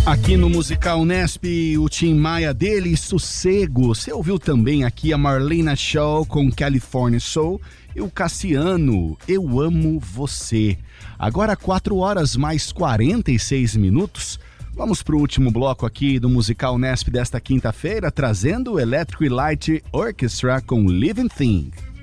Aqui no Musical Nesp, o Tim Maia dele, Sossego. Você ouviu também aqui a Marlena Shaw com California Soul e o Cassiano, Eu Amo Você. Agora 4 horas mais 46 minutos. Vamos para o último bloco aqui do Musical Nesp desta quinta-feira, trazendo o Electric Light Orchestra com Living Thing.